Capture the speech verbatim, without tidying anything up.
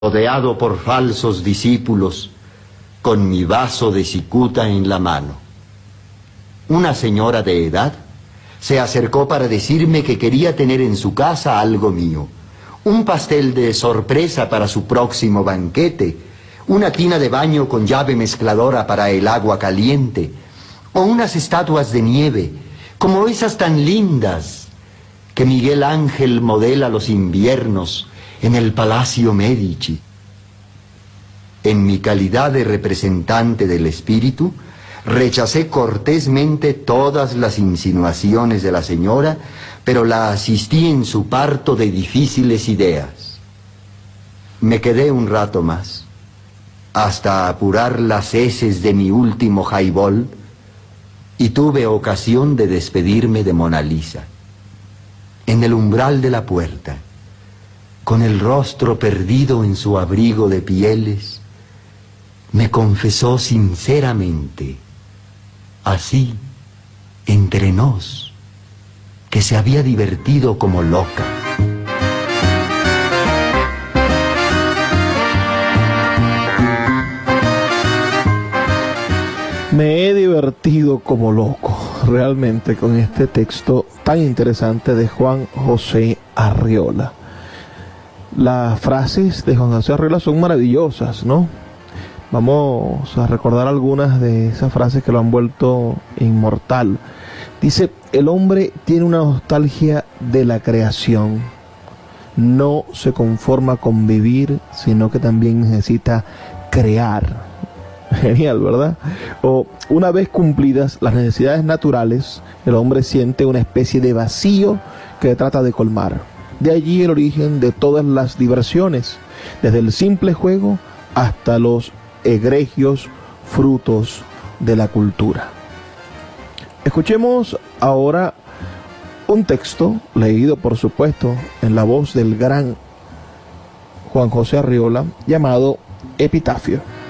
rodeado por falsos discípulos, con mi vaso de cicuta en la mano. Una señora de edad se acercó para decirme que quería tener en su casa algo mío, un pastel de sorpresa para su próximo banquete, una tina de baño con llave mezcladora para el agua caliente, o unas estatuas de nieve, como esas tan lindas que Miguel Ángel modela los inviernos en el Palacio Medici. En mi calidad de representante del espíritu, rechacé cortésmente todas las insinuaciones de la señora, pero la asistí en su parto de difíciles ideas. Me quedé un rato más, hasta apurar las heces de mi último highball, y tuve ocasión de despedirme de Mona Lisa. En el umbral de la puerta, con el rostro perdido en su abrigo de pieles, me confesó sinceramente, así, entre nos, que se había divertido como loca. Me he divertido como loco, realmente, con este texto tan interesante de Juan José Arriola. Las frases de Juan José Arriola son maravillosas, ¿no? Vamos a recordar algunas de esas frases que lo han vuelto inmortal. Dice: el hombre tiene una nostalgia de la creación. No se conforma con vivir, sino que también necesita crear. Genial, ¿verdad? O, una vez cumplidas las necesidades naturales, el hombre siente una especie de vacío que trata de colmar. De allí el origen de todas las diversiones, desde el simple juego hasta los egregios frutos de la cultura. Escuchemos ahora un texto leído, por supuesto, en la voz del gran Juan José Arriola, llamado Epitafio.